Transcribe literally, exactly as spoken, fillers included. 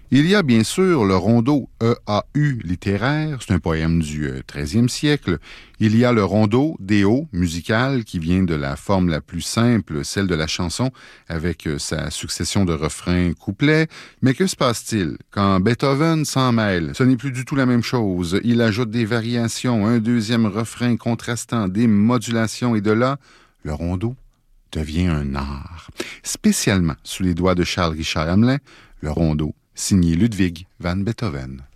Il y a bien sûr le rondeau E A U littéraire, c'est un poème du treizième siècle. Il y a le rondeau D O musical qui vient de la forme la plus simple, celle de la chanson, avec sa succession de refrains-couplets. Mais que se passe-t-il quand Beethoven s'en mêle? Ce n'est plus du tout la même chose. Il ajoute des variations, un deuxième refrain contrastant, des modulations, et de là, le rondeau devient un art. Spécialement sous les doigts de Charles Richard Hamelin, le rondeau signé Ludwig van Beethoven.